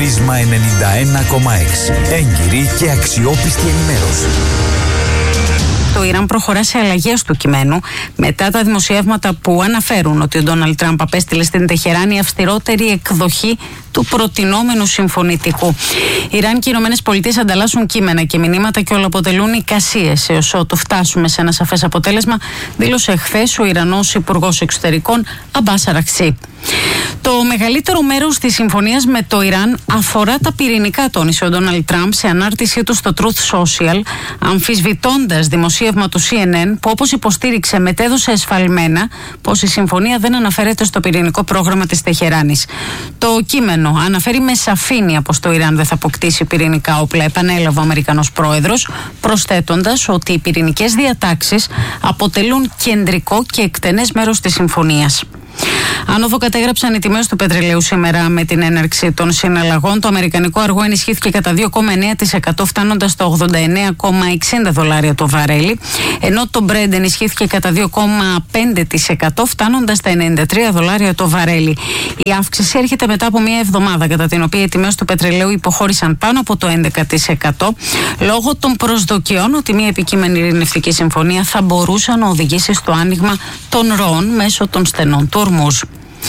Πρίσμα 91,6. Έγκυρη και αξιόπιστη ενημέρωση. Το Ιράν προχωρά σε αλλαγές του κειμένου μετά τα δημοσιεύματα που αναφέρουν ότι ο Ντόναλντ Τραμπ απέστειλε στην Τεχεράνη αυστηρότερη εκδοχή του προτινόμενου συμφωνητικού. Ιράν και οι ΗΠΑ ανταλλάσσουν κείμενα και μηνύματα και όλα αποτελούν εικασίες έως ότου φτάσουμε σε ένα σαφές αποτέλεσμα, δήλωσε χθες ο Ιρανός Υπουργός Εξωτερικών Αμπάς Αρακτσί. Το μεγαλύτερο μέρος της συμφωνίας με το Ιράν αφορά τα πυρηνικά, τόνισε ο Ντόναλντ Τραμπ σε ανάρτησή του στο Truth Social, αμφισβητώντας δημοσίευμα του CNN που, όπως υποστήριξε, μετέδωσε εσφαλμένα πως η συμφωνία δεν αναφέρεται στο πυρηνικό πρόγραμμα της Τεχεράνης. Το κείμενο αναφέρει με σαφήνεια πως το Ιράν δεν θα αποκτήσει πυρηνικά όπλα, επανέλαβε ο Αμερικανός πρόεδρος, προσθέτοντας ότι οι πυρηνικές διατάξεις αποτελούν κεντρικό και εκτενές μέρος της συμφωνίας. Άνοδο κατέγραψαν οι τιμές του πετρελαίου σήμερα με την έναρξη των συναλλαγών. Το αμερικανικό αργό ενισχύθηκε κατά 2,9% φτάνοντας στα $89,60 το βαρέλι, ενώ το Brent ενισχύθηκε κατά 2,5% φτάνοντας στα $93 το βαρέλι. Η αύξηση έρχεται μετά από μια εβδομάδα κατά την οποία οι τιμές του πετρελαίου υποχώρησαν πάνω από το 11% λόγω των προσδοκιών ότι μια επικείμενη ειρηνευτική συμφωνία θα μπορούσε να οδηγήσει στο άνοιγμα των ροών μέσω των στενών του Ορμούζ.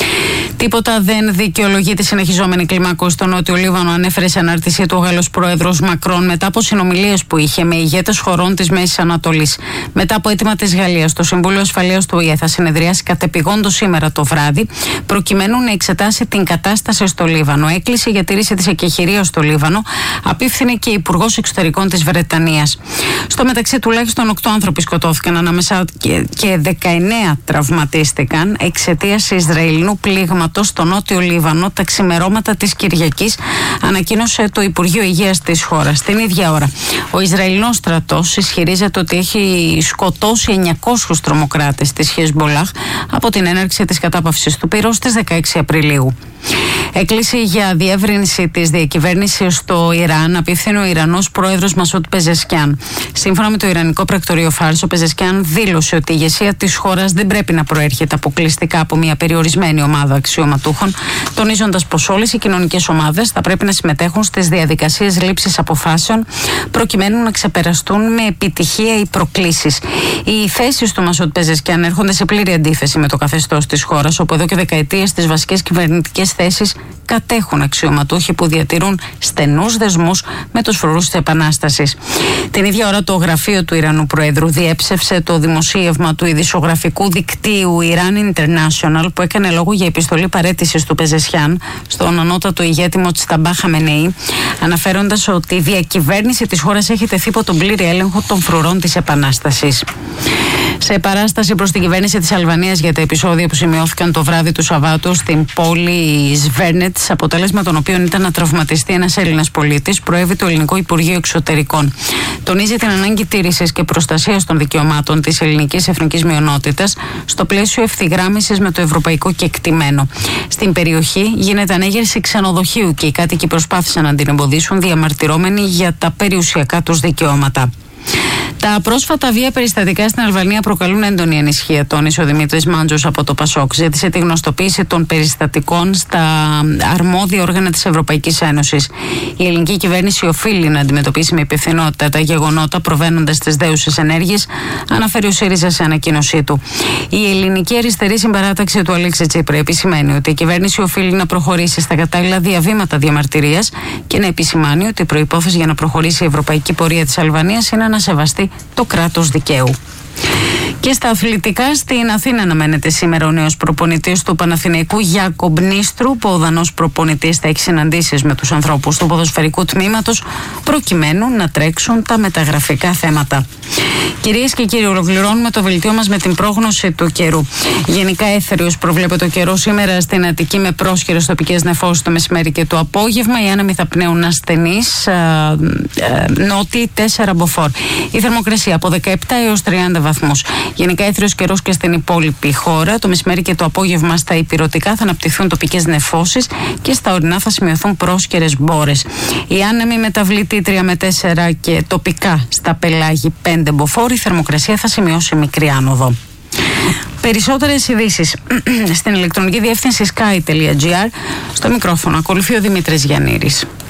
Τίποτα δεν δικαιολογεί τη συνεχιζόμενη κλιμάκωση στο Νότιο Λίβανο, ανέφερε σε ανάρτησή του ο Γάλλος πρόεδρος Μακρόν μετά από συνομιλίες που είχε με ηγέτες χωρών της Μέσης Ανατολής. Μετά από αίτημα της Γαλλίας, το Συμβούλιο Ασφαλείας του ΟΗΕ θα συνεδριάσει κατεπηγόντως σήμερα το βράδυ, προκειμένου να εξετάσει την κατάσταση στο Λίβανο. Έκκληση για τη ρίση της εκεχηρίας στο Λίβανο απίφθινε και η Υπουργός Εξωτερικών της Βρετανίας. Στο μεταξύ, τουλάχιστον 8 άνθρωποι σκοτώθηκαν, ανάμεσα και 19 τραυματίστηκαν εξαιτίας Ισραηλινού πλήγματος στο Νότιο Λίβανο τα ξημερώματα της Κυριακής, ανακοίνωσε το Υπουργείο Υγείας της χώρας. Την ίδια ώρα, ο Ισραηλινός στρατός ισχυρίζεται ότι έχει σκοτώσει 900 τρομοκράτες της Χεσμολάχ από την έναρξη της κατάπαυσης του πυρός στις 16 Απριλίου. Έκκληση για διεύρυνση της διακυβέρνησης στο Ιράν απίφθινε ο Ιρανός πρόεδρος Μασούτ Πεζεσκιάν. Σύμφωνα με το Ιρανικό πρακτορείο Φάρς, ο Πεζεσκιάν δήλωσε ότι η ηγεσία της χώρας δεν πρέπει να προέρχεται αποκλειστικά από μια περιορισμένη ομάδα αξιωματούχων, τονίζοντας πως όλες οι κοινωνικές ομάδες θα πρέπει να συμμετέχουν στις διαδικασίες λήψης αποφάσεων προκειμένου να ξεπεραστούν με επιτυχία οι προκλήσεις. Οι θέσεις του Μασούτ Πεζεσκιάν έρχονται σε πλήρη αντίθεση με το καθεστώς της χώρας, όπου εδώ και δεκαετίες τις βασικές κυβερνητικές θέσεις κατέχουν αξιωματούχοι που διατηρούν στενούς δεσμούς με τους φρουρούς της Επανάστασης. Την ίδια ώρα, το γραφείο του Ιρανού Προέδρου διέψευσε το δημοσίευμα του ειδησογραφικού δικτύου Iran International που έκανε λόγο για επιστολή παραίτησης του Πεζεσιάν στον ανώτατο ηγέτη Μοτζταμπά Χαμενεή, αναφέροντας ότι η διακυβέρνηση της χώρας έχει τεθεί υπό τον πλήρη έλεγχο των φρουρών της Επανάστασης. Σε παράσταση προς την κυβέρνηση της Αλβανίας για τα επεισόδια που σημειώθηκαν το βράδυ του Σαββάτου στην πόλη Σβέρνετς, αποτέλεσμα των οποίων ήταν να τραυματιστεί ένας Έλληνας πολίτης, προέβη το Ελληνικό Υπουργείο Εξωτερικών. Τονίζει την ανάγκη τήρησης και προστασίας των δικαιωμάτων της ελληνικής εθνικής μειονότητας στο πλαίσιο ευθυγράμμισης με το ευρωπαϊκό κεκτημένο. Στην περιοχή γίνεται ανέγερση ξενοδοχείου και οι κάτοικοι προσπάθησαν να την εμποδίσουν, διαμαρτυρώμενοι για τα περιουσιακά τους δικαιώματα. Τα πρόσφατα βία περιστατικά στην Αλβανία προκαλούν έντονη ανησυχία, τόνισε ο Δημήτρης Μάντζος από το ΠΑΣΟΚ. Ζήτησε τη γνωστοποίηση των περιστατικών στα αρμόδια όργανα της Ευρωπαϊκής Ένωσης. Η ελληνική κυβέρνηση οφείλει να αντιμετωπίσει με υπευθυνότητα τα γεγονότα προβαίνοντας στις δέουσες ενέργειες, αναφέρει ο ΣΥΡΙΖΑ σε ανακοίνωσή του. Η ελληνική αριστερή συμπαράταξη του Αλέξη Τσίπρα επισημαίνει ότι η κυβέρνηση οφείλει να προχωρήσει στα κατάλληλα διαβήματα διαμαρτυρίας και να επισημάνει ότι η προϋπόθεση για να προχωρήσει η ευρωπαϊκή πορεία της Αλβανίας είναι να σεβαστεί το κράτος δικαίου. Και στα αθλητικά, στην Αθήνα αναμένεται σήμερα ο νέος προπονητής του Παναθηναϊκού, Γιάκομπ Νίστρου, που ο Δανός προπονητής θα έχει συναντήσεις με τους ανθρώπους του ποδοσφαιρικού τμήματος προκειμένου να τρέξουν τα μεταγραφικά θέματα. Κυρίες και κύριοι, ολοκληρώνουμε το δελτίο μας με την πρόγνωση του καιρού. Γενικά έθριος προβλέπεται ο καιρός σήμερα στην Αττική με πρόσχερες τοπικές νεφώσεις το μεσημέρι και το απόγευμα. Οι άνεμοι θα πνέουν ασθενείς, νότιοι 4 μποφόρ. Η θερμοκρασία από 17 έως 30 βαθμούς. Γενικά έθριος καιρός και στην υπόλοιπη χώρα. Το μεσημέρι και το απόγευμα στα ηπειρωτικά θα αναπτυχθούν τοπικές νεφώσεις και στα ορεινά θα σημειωθούν πρόσχερες μπόρες. Οι άνεμοι μεταβλητή 3 με 4 και τοπικά στα πελάγη 5 μποφόρ. Η θερμοκρασία θα σημειώσει μικρή άνοδο. Περισσότερες ειδήσεις στην ηλεκτρονική διεύθυνση sky.gr. Στο μικρόφωνο ακολουθεί ο Δημήτρης Γιαννήρης.